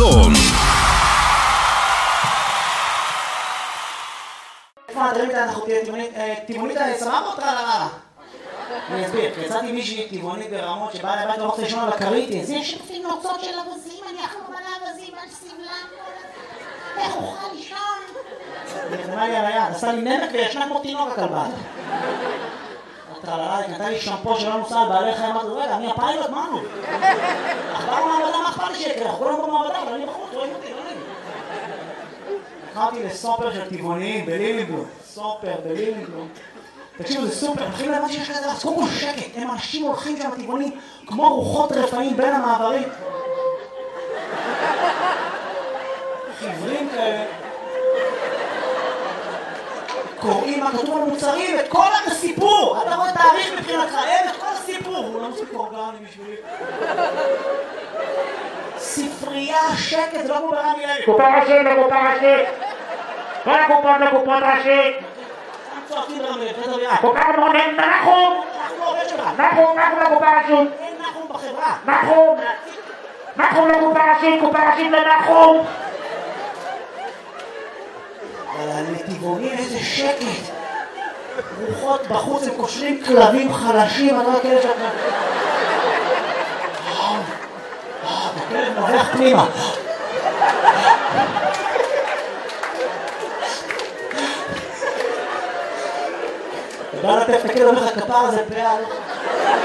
חסון. אנחנו טבעונית סבבה או טרללה? אני אסביר, יצאתי מישהי טבעונית ברמות שבאה לבית לא רוצה לישון על הכרית, אז יש אפילו נוצות של אבזים, אני אחלום על האבזים, על סמלם, איך אוכל לישון? היא נרדמה לי על היד, עשה לי נמק וישנה כמו תינוק הכלבה. הטרללה, היא קנתה לי שמפו שלא נוסע על בעלי חיים, אמרתי, רגע, אני הפיילוט, מה נו? אכבר מעבדה, מה אכפת לי שיקרה? אנחנו כולנו במעבדה, אבל אני בחוץ, רואים אותי, לא נגיד. נכנסתי לסופר של טבעוניים בלילינבלום, סופר בלילינבלום. תקשיבו, זה סופר, מתחילים להבן שיש כזה, אז קודם כל שקט, הם אנשים הולכים שם טבעונים כמו רוחות רפאים בין המעברים. חיוורים כאלה. קוראים מה כתוב על מוצרים, את כל הסיפור. אתה רואה תאריך מבחינתך, אין את כל הסיפור. הוא לא מוסיף אורגני בשבילי. ספרייה, שקט, זה לא כמו ברמי לוי. קופה ראשית לקופה ראשית. כל הקופות לקופות ראשית. צועקים ברמי לוי, חדר ביד. קופה מונן נחום. אנחנו עובד שלך. נחום לקופה ראשית. אין נחום בחברה. נחום לקופה ראשית, קופה ראשית לנחום. אבל לטבעונים איזה שקט. רוחות בחוץ, הם קושרים כלבים חלשים, אני לא יודע כאלה שאתה... הכלב נובח פנימה. אתה בא לטף את הכלב, אומר לך כפר, זה פאה.